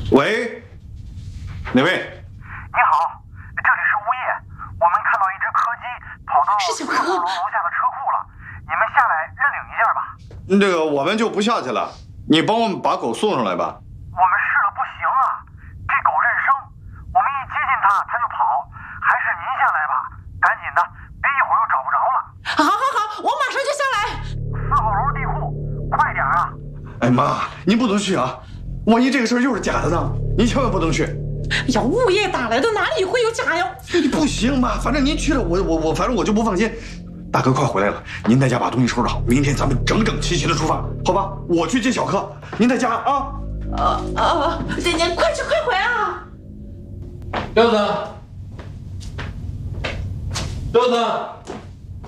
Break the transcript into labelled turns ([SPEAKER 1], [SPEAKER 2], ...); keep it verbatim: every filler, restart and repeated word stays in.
[SPEAKER 1] 喂，哪位？
[SPEAKER 2] 你好，这里是物业，我们看到一只柯基跑到四号楼楼下的车库了，你们下来认领一下吧。
[SPEAKER 1] 这个我们就不下去了，你帮我们把狗送上来吧。
[SPEAKER 2] 我们试了不行啊，这狗认生，我们一接近它它就跑，还是您下来吧，赶紧的，别一会儿又找不着了。
[SPEAKER 3] 好好好，我马上就下来。
[SPEAKER 2] 四号楼地库，快点啊！
[SPEAKER 1] 哎妈，您不能去啊！万一这个事儿又是假的呢？您千万不能去。
[SPEAKER 3] 呀，物业打来的，哪里会有假呀？
[SPEAKER 1] 不行嘛，反正您去了，我我我，反正我就不放心。大哥快回来了，您在家把东西收拾好，明天咱们整整齐齐的出发，好吧？我去接小柯，您在家啊。
[SPEAKER 3] 啊啊！您您快去快回啊！
[SPEAKER 4] 彪子，彪子。